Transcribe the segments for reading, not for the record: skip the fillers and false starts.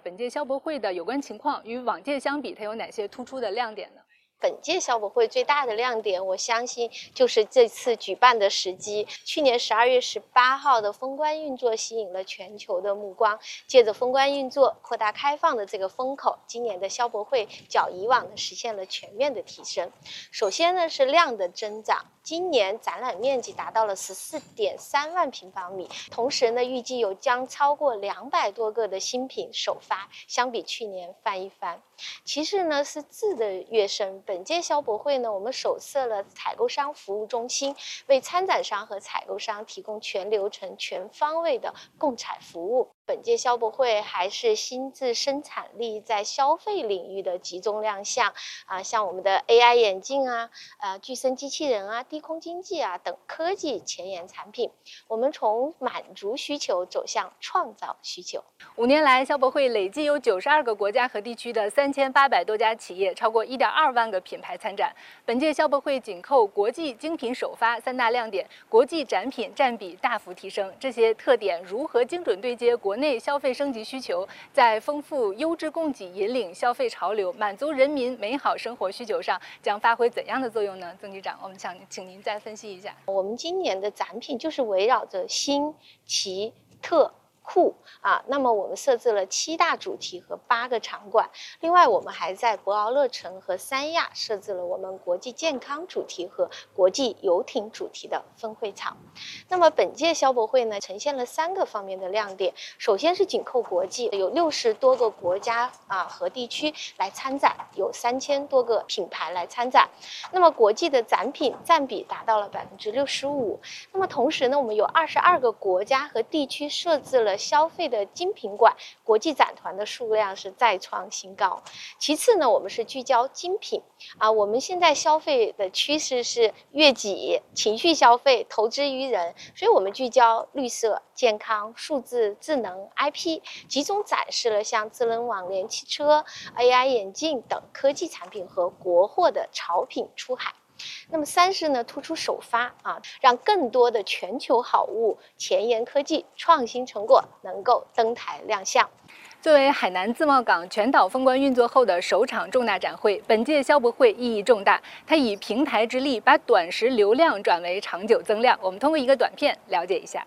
本届消博会的有关情况，与往届相比，它有哪些突出的亮点呢？ 本届消博会最大的亮点，我相信就是这次举办的时机。去年12月18号的封关运作吸引了全球的目光，借着封关运作扩大开放的这个风口，今年的消博会较以往的实现了全面的提升。首先呢是量的增长，今年展览面积达到了14.3万平方米，同时呢预计将超过200多个的新品首发，相比去年翻一番。其次呢是质的跃升，本届消博会呢我们首设了采购商服务中心，为参展商和采购商提供全流程全方位的共采服务。本届消博会还是新质生产力在消费领域的集中亮相像我们的 AI 眼镜具身机器人低空经济等科技前沿产品，我们从满足需求走向创造需求。 5年来，消博会累计有92个国家和地区的3800多家企业，超过1.2万个品牌参展。本届消博会紧扣国际精品首发3大亮点，国际展品占比大幅提升。这些特点如何精准对接国内消费升级需求，在丰富优质供给、引领消费潮流、满足人民美好生活需求上，将发挥怎样的作用呢？曾局长，我们想请您再分析一下。 我们今年的展品就是围绕着新、奇、特、酷那么我们设置了7大主题和8个场馆，另外我们还在博鳌乐城和三亚设置了我们国际健康主题和国际游艇主题的分会场。那么本届消博会呢呈现了3个方面的亮点，首先是紧扣国际，有60多个国家和地区来参展，有3000多个品牌来参展，那么国际的展品占比达到了65%。那么同时呢，我们有22个国家和地区设置了消费的精品馆，国际展团的数量是再创新高。其次呢，我们是聚焦精品我们现在消费的趋势是悦己、情绪消费、投资于人，所以我们聚焦绿色、健康、数字、智能、IP， 集中展示了像智能网联汽车、AI 眼镜等科技产品和国货的潮品出海。那么3是呢突出首发让更多的全球好物、前沿科技、创新成果能够登台亮相。 作为海南自贸港全岛封关运作后的首场重大展会，本届消博会意义重大，它以平台之力把短时流量转为长久增量。我们通过一个短片了解一下。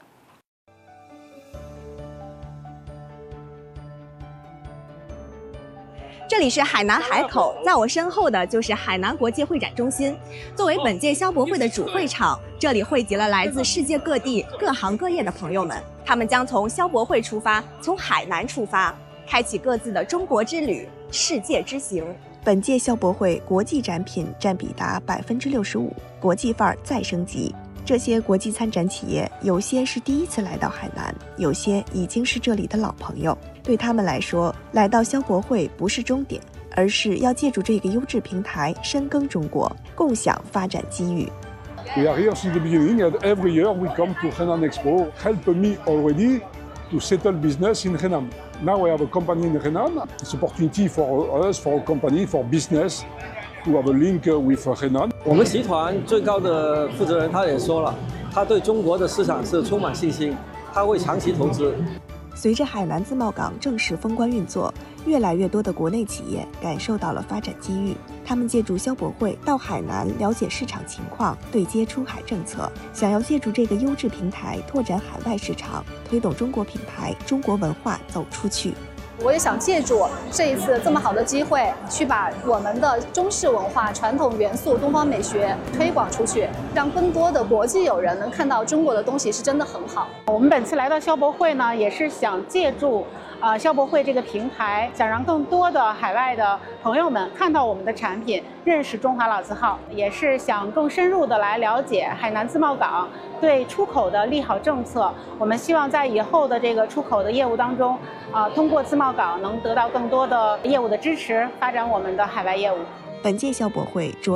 这里是海南海口，在我身后的就是海南国际会展中心。作为本届消博会的主会场，这里汇集了来自世界各地各行各业的朋友们，他们将从消博会出发，从海南出发，开启各自的中国之旅、世界之行。 本届消博会国际展品占比达65%，国际范儿再升级。这些国际参展企业，有些是第一次来到海南，有些已经是这里的老朋友。对他们来说，来到消博会不是终点，而是要借助这个优质平台深耕中国，共享发展机遇。 We are here since the beginning, and every year we come to Henan Expo. Help me already to settle business in Henan. Now I have a company in Henan. It's an opportunity for us, for our company, for business, to have a link with Henan. 我们集团最高的负责人他也说了，他对中国的市场是充满信心，他会长期投资。 随着海南自贸港正式封关运作，越来越多的国内企业感受到了发展机遇。他们借助消博会到海南了解市场情况，对接出海政策，想要借助这个优质平台拓展海外市场，推动中国品牌、中国文化走出去。 我也想借助这一次这么好的机会，去把我们的中式文化、传统元素、东方美学推广出去，让更多的国际友人能看到中国的东西是真的很好。 我们本次来到消博会呢，也是想借助消博会这个平台，想让更多的海外的朋友们看到我们的产品，认识中华老字号，也是想更深入的来了解海南自贸港对出口的利好政策。我们希望在以后的这个出口的业务当中，通过自贸港能得到更多的业务的支持，发展我们的海外业务。 本届消博会着